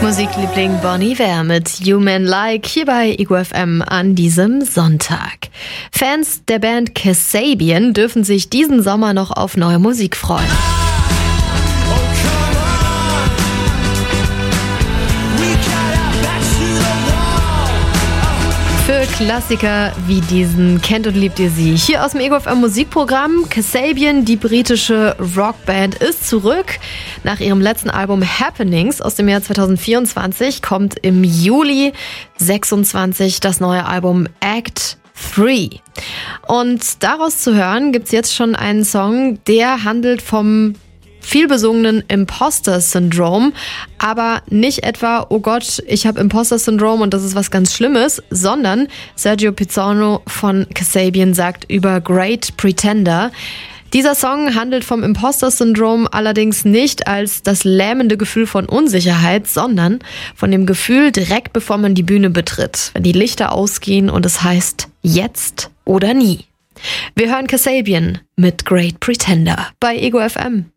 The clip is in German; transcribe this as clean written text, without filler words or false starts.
Musikliebling Bon Iver mit Human Like hier bei Ego FM an diesem Sonntag. Fans der Band Kasabian dürfen sich diesen Sommer noch auf neue Musik freuen. Für Klassiker wie diesen kennt und liebt ihr sie. Hier aus dem Ego FM Musikprogramm. Kasabian, die britische Rockband, ist zurück. Nach ihrem letzten Album Happenings aus dem Jahr 2024 kommt im Juli 26 das neue Album Act 3. Und daraus zu hören gibt's jetzt schon einen Song, der handelt vom vielbesungenen Imposter-Syndrom, aber nicht etwa, oh Gott, ich habe Imposter-Syndrom und das ist was ganz Schlimmes, sondern Sergio Pizzorno von Kasabian sagt über Great Pretender: Dieser Song handelt vom Imposter-Syndrom allerdings nicht als das lähmende Gefühl von Unsicherheit, sondern von dem Gefühl direkt bevor man die Bühne betritt, wenn die Lichter ausgehen und es heißt jetzt oder nie. Wir hören Kasabian mit Great Pretender bei Ego FM.